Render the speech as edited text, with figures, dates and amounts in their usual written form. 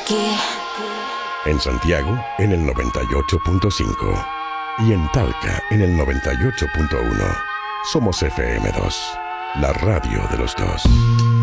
aquí. En Santiago, en el 98.5. Y en Talca, en el 98.1. Somos FM2, la radio de los dos.